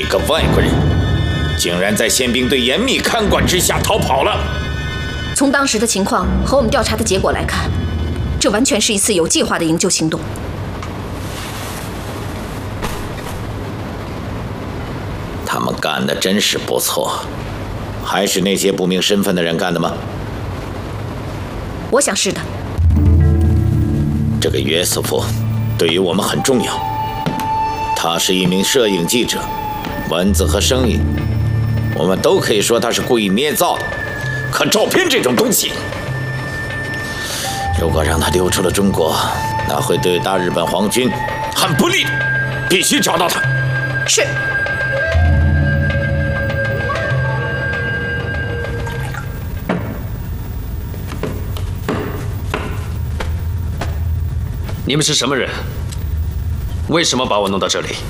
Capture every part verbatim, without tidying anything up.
个外国人，竟然在宪兵队严密看管之下逃跑了。 从当时的情况和我们调查的结果来看，这完全是一次有计划的营救行动。 他们干的真是不错，还是那些不明身份的人干的吗？ 我想是的。 这个约瑟夫对于我们很重要，他是一名摄影记者，文字和声音我们都可以说他是故意捏造的。可照片这种东西，如果让他溜出了中国，那会对大日本皇军很不利的，必须找到他。 是。 你们是什么人？为什么把我弄到这里？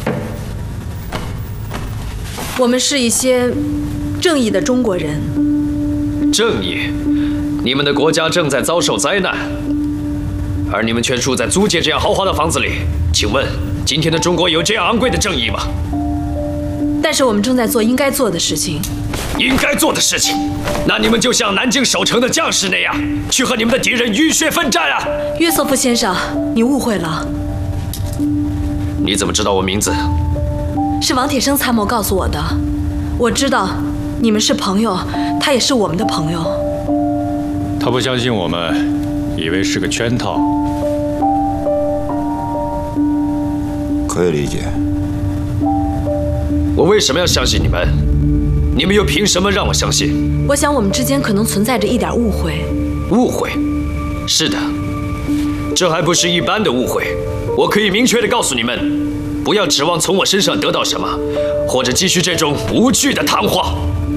我们是一些正义的中国人。 正义？你们的国家正在遭受灾难，而你们却住在租界这样豪华的房子里。请问，今天的中国有这样昂贵的正义吗？ 但是我们正在做应该做的事情。 应该做的事情？那你们就像南京守城的将士那样，去和你们的敌人浴血奋战啊！ 约瑟夫先生，你误会了。 你怎么知道我名字？ 是王铁生参谋告诉我的。我知道你们是朋友，他也是我们的朋友。 他不相信我们，以为是个圈套。 可以理解。 我为什么要相信你们？你们又凭什么让我相信？ 我想我们之间可能存在着一点误会。 误会？是的，这还不是一般的误会。我可以明确地告诉你们，不要指望从我身上得到什么，或者继续这种无趣的谈话。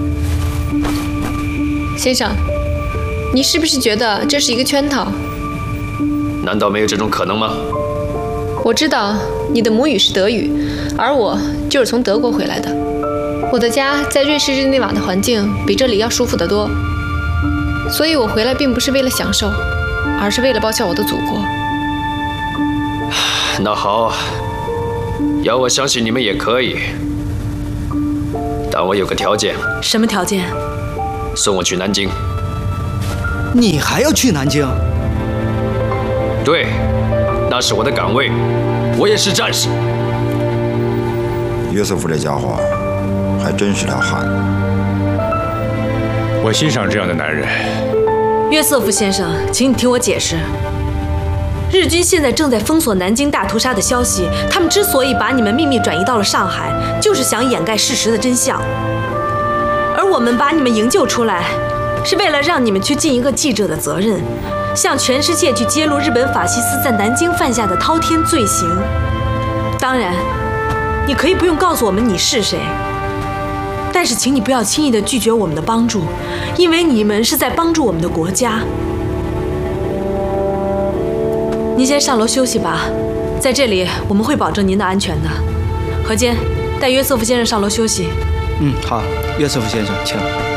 先生，你是不是觉得这是一个圈套？ 难道没有这种可能吗？ 我知道你的母语是德语，而我就是从德国回来的。我的家在瑞士日内瓦的环境比这里要舒服得多，所以我回来并不是为了享受，而是为了报效我的祖国。 那好，要我相信你们也可以，但我有个条件。 什么条件？ 送我去南京。 你还要去南京？ 对，那是我的岗位，我也是战士。 约瑟夫这家伙还真是条汉子。 我欣赏这样的男人。 约瑟夫先生，请你听我解释。日军现在正在封锁南京大屠杀的消息，他们之所以把你们秘密转移到了上海，就是想掩盖事实的真相。而我们把你们营救出来，是为了让你们去尽一个记者的责任，向全世界去揭露日本法西斯在南京犯下的滔天罪行。当然，你可以不用告诉我们你是谁，但是请你不要轻易地拒绝我们的帮助，因为你们是在帮助我们的国家。您先上楼休息吧，在这里我们会保证您的安全的。何坚，带约瑟夫先生上楼休息。 嗯，好，约瑟夫先生，请。